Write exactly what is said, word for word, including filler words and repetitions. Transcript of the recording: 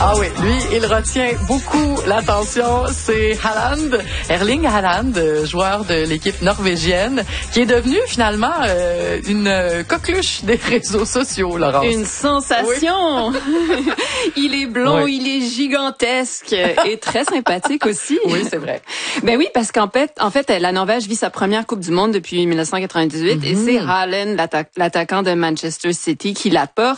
Ah oui, lui, il retient beaucoup l'attention. C'est Haaland, Erling Haaland, joueur de l'équipe norvégienne, qui est devenu finalement euh, une coqueluche des réseaux sociaux, Laurence. Une sensation! Oui. Il est blond, oui. il est gigantesque et très sympathique aussi. Oui, c'est vrai. Ben oui, parce qu'en fait, en fait, la Norvège vit sa première Coupe du Monde depuis dix-neuf cent quatre-vingt-dix-huit mm-hmm. et c'est Haaland, l'atta- l'attaquant de Manchester City, qui la porte.